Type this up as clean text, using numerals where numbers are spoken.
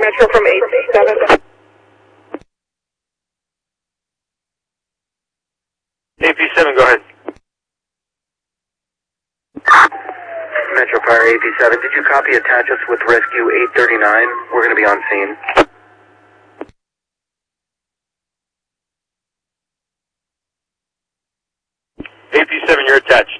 Metro from 837. AP7, go ahead. Metro Fire AP7, did you copy attach us with rescue 839? We're going to be on scene. AP7, you're attached.